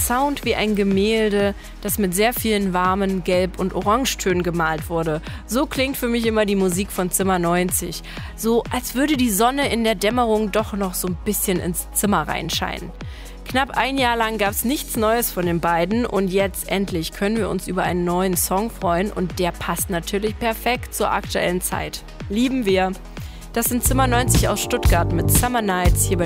Sound wie ein Gemälde, das mit sehr vielen warmen Gelb- und Orangetönen gemalt wurde. So klingt für mich immer die Musik von Zimmer 90. So, als würde die Sonne in der Dämmerung doch noch so ein bisschen ins Zimmer reinscheinen. Knapp ein Jahr lang gab es nichts Neues von den beiden und jetzt endlich können wir uns über einen neuen Song freuen und der passt natürlich perfekt zur aktuellen Zeit. Lieben wir. Das sind Zimmer 90 aus Stuttgart mit Summer Nights hier bei